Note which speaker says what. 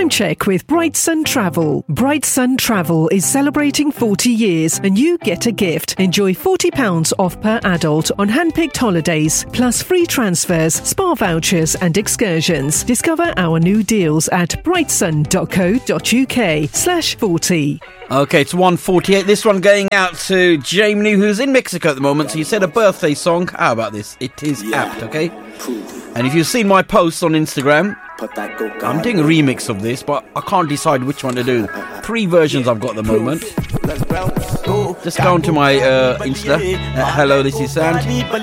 Speaker 1: Time check with Bright Sun Travel. Bright Sun Travel is celebrating 40 years and you get a gift. Enjoy £40 off per adult on hand-picked holidays, plus free transfers, spa vouchers and excursions. Discover our new deals at brightsun.co.uk/40.
Speaker 2: Okay, it's 1:48. This one going out to Jamie, who's in Mexico at the moment. So you said a birthday song. How about this? It is apt, okay? And if you've seen my posts on Instagram, I'm doing a remix of this, but I can't decide which one to do. 3 versions I've got at the moment. Just go onto my Insta. Hello, this is Sand.